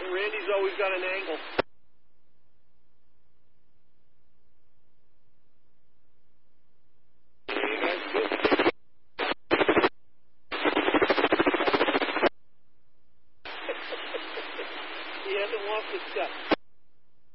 Randy's always got an angle. He hasn't lost a step.